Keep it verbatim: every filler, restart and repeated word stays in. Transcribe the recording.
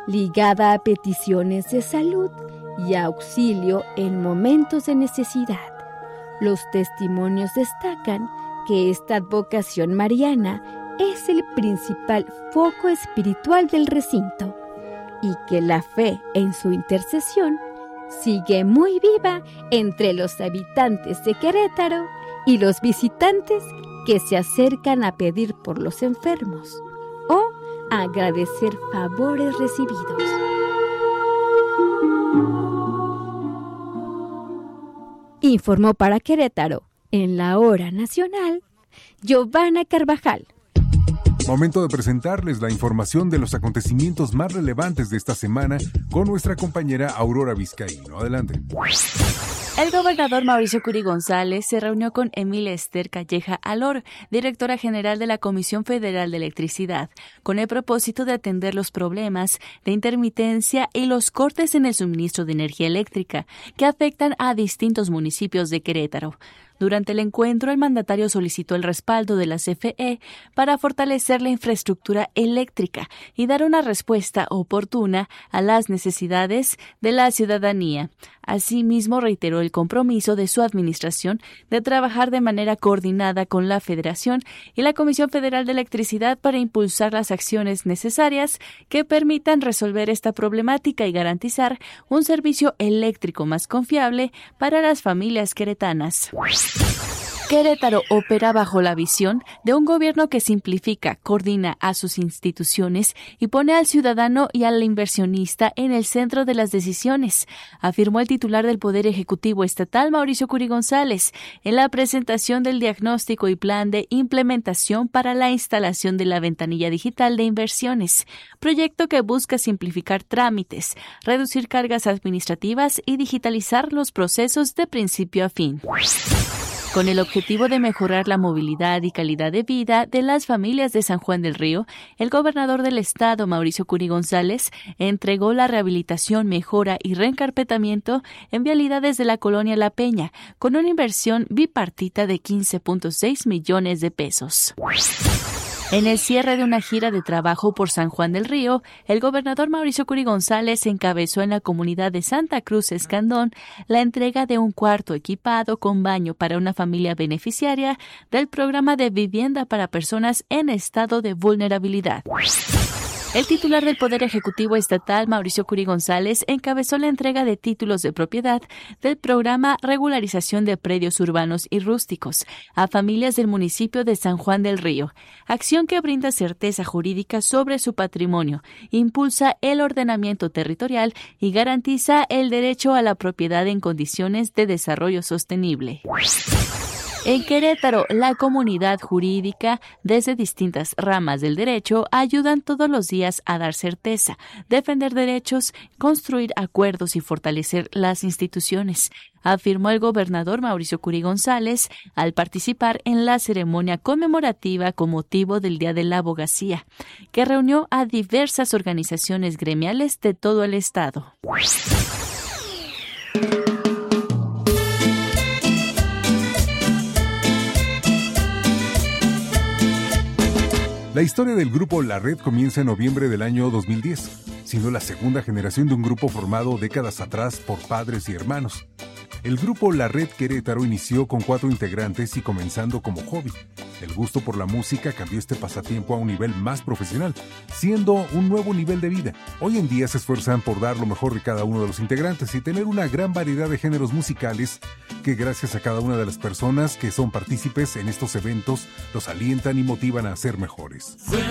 ligada a peticiones de salud y auxilio en momentos de necesidad. Los testimonios destacan que esta advocación mariana es el principal foco espiritual del recinto y que la fe en su intercesión sigue muy viva entre los habitantes de Querétaro y los visitantes que se acercan a pedir por los enfermos o a agradecer favores recibidos. Informó para Querétaro, en la Hora Nacional, Giovanna Carvajal. Momento de presentarles la información de los acontecimientos más relevantes de esta semana con nuestra compañera Aurora Vizcaíno. Adelante. El gobernador Mauricio Curi González se reunió con Emilia Ester Calleja Alor, directora general de la Comisión Federal de Electricidad, con el propósito de atender los problemas de intermitencia y los cortes en el suministro de energía eléctrica que afectan a distintos municipios de Querétaro. Durante el encuentro, el mandatario solicitó el respaldo de la C F E para fortalecer la infraestructura eléctrica y dar una respuesta oportuna a las necesidades de la ciudadanía. Asimismo, reiteró el compromiso de su administración de trabajar de manera coordinada con la Federación y la Comisión Federal de Electricidad para impulsar las acciones necesarias que permitan resolver esta problemática y garantizar un servicio eléctrico más confiable para las familias queretanas. Querétaro opera bajo la visión de un gobierno que simplifica, coordina a sus instituciones y pone al ciudadano y al inversionista en el centro de las decisiones, afirmó el titular del Poder Ejecutivo Estatal, Mauricio Curi González, en la presentación del diagnóstico y plan de implementación para la instalación de la ventanilla digital de inversiones, proyecto que busca simplificar trámites, reducir cargas administrativas y digitalizar los procesos de principio a fin. Con el objetivo de mejorar la movilidad y calidad de vida de las familias de San Juan del Río, el gobernador del estado, Mauricio Curi González, entregó la rehabilitación, mejora y reencarpetamiento en vialidades de la colonia La Peña, con una inversión bipartita de quince punto seis millones de pesos. En el cierre de una gira de trabajo por San Juan del Río, el gobernador Mauricio Curi González encabezó en la comunidad de Santa Cruz Escandón la entrega de un cuarto equipado con baño para una familia beneficiaria del programa de vivienda para personas en estado de vulnerabilidad. El titular del Poder Ejecutivo Estatal, Mauricio Curi González, encabezó la entrega de títulos de propiedad del programa Regularización de Predios Urbanos y Rústicos a familias del municipio de San Juan del Río, acción que brinda certeza jurídica sobre su patrimonio, impulsa el ordenamiento territorial y garantiza el derecho a la propiedad en condiciones de desarrollo sostenible. En Querétaro, la comunidad jurídica, desde distintas ramas del derecho, ayudan todos los días a dar certeza, defender derechos, construir acuerdos y fortalecer las instituciones, afirmó el gobernador Mauricio Curi González al participar en la ceremonia conmemorativa con motivo del Día de la Abogacía, que reunió a diversas organizaciones gremiales de todo el estado. La historia del grupo La Red comienza en noviembre del año dos mil diez, siendo la segunda generación de un grupo formado décadas atrás por padres y hermanos. El grupo La Red Querétaro inició con cuatro integrantes y comenzando como hobby. El gusto por la música cambió este pasatiempo a un nivel más profesional, siendo un nuevo nivel de vida. Hoy en día se esfuerzan por dar lo mejor de cada uno de los integrantes y tener una gran variedad de géneros musicales que, gracias a cada una de las personas que son partícipes en estos eventos, los alientan y motivan a ser mejores.